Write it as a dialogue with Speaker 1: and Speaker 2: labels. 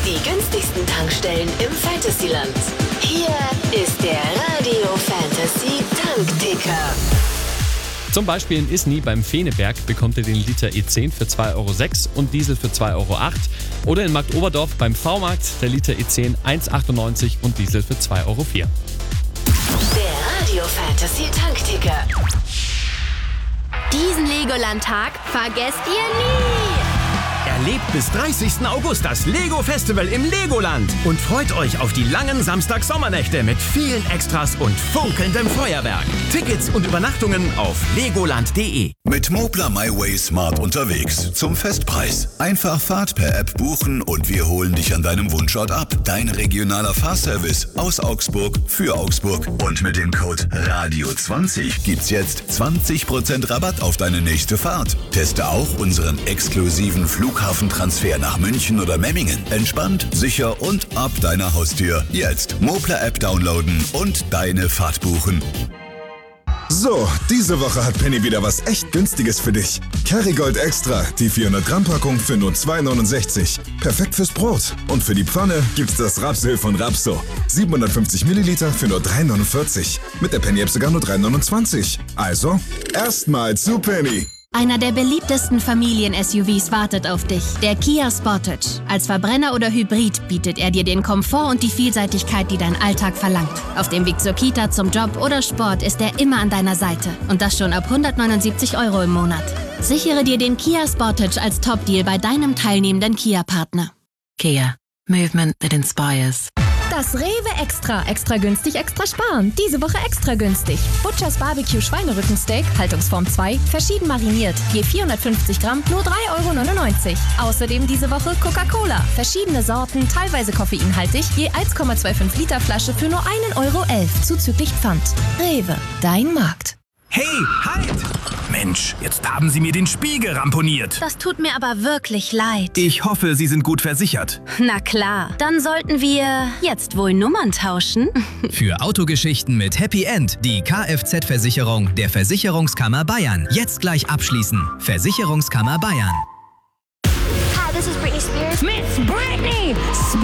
Speaker 1: Die günstigsten Tankstellen im Fantasyland. Hier ist der Radio Fantasy Tankticker.
Speaker 2: Zum Beispiel in Isny beim Feneberg bekommt ihr den Liter E10 für 2,06 € und Diesel für 2,08 €. Oder in Marktoberdorf beim V-Markt der Liter E10 1,98 € und Diesel für 2,04 €.
Speaker 1: Der Radio Fantasy Tankticker.
Speaker 3: Diesen Legoland-Tag vergesst ihr nie!
Speaker 4: Erlebt bis 30. August das Lego Festival im Legoland und freut euch auf die langen Samstag-Sommernächte mit vielen Extras und funkelndem Feuerwerk. Tickets und Übernachtungen auf legoland.de.
Speaker 5: Mit Mobler MyWay Smart unterwegs zum Festpreis. Einfach Fahrt per App buchen und wir holen dich an deinem Wunschort ab. Dein regionaler Fahrservice aus Augsburg für Augsburg. Und mit dem Code RADIO20 gibt's jetzt 20% Rabatt auf deine nächste Fahrt. Teste auch unseren exklusiven Flughafentransfer nach München oder Memmingen. Entspannt, sicher und ab deiner Haustür. Jetzt Mobler App downloaden und deine Fahrt buchen.
Speaker 6: So, diese Woche hat Penny wieder was echt Günstiges für dich. Kerrygold Extra, die 400-Gramm-Packung für nur 2,69 €. Perfekt fürs Brot. Und für die Pfanne gibt's das Rapsöl von Rapso. 750 Milliliter für nur 3,49 €. Mit der Penny-App sogar nur 3,29 €. Also, erstmal zu Penny.
Speaker 3: Einer der beliebtesten Familien-SUVs wartet auf dich, der Kia Sportage. Als Verbrenner oder Hybrid bietet er dir den Komfort und die Vielseitigkeit, die dein Alltag verlangt. Auf dem Weg zur Kita, zum Job oder Sport ist er immer an deiner Seite. Und das schon ab 179 € im Monat. Sichere dir den Kia Sportage als Top-Deal bei deinem teilnehmenden Kia-Partner.
Speaker 7: Kia. Movement that inspires.
Speaker 8: Das Rewe Extra. Extra günstig, extra sparen. Diese Woche extra günstig. Butchers Barbecue Schweinerückensteak, Haltungsform 2, verschieden mariniert. Je 450 Gramm, nur 3,99 €. Außerdem diese Woche Coca-Cola. Verschiedene Sorten, teilweise koffeinhaltig. Je 1,25 Liter Flasche für nur 1,11 € zuzüglich Pfand. Rewe, dein Markt.
Speaker 4: Hey, halt! Mensch, jetzt haben Sie mir den Spiegel ramponiert.
Speaker 3: Das tut mir aber wirklich leid.
Speaker 4: Ich hoffe, Sie sind gut versichert.
Speaker 3: Na klar, dann sollten wir jetzt wohl Nummern tauschen.
Speaker 9: Für Autogeschichten mit Happy End die Kfz-Versicherung der Versicherungskammer Bayern. Jetzt gleich abschließen. Versicherungskammer Bayern.
Speaker 10: Hi, this is Britney Spears.
Speaker 8: Miss Britney Spears.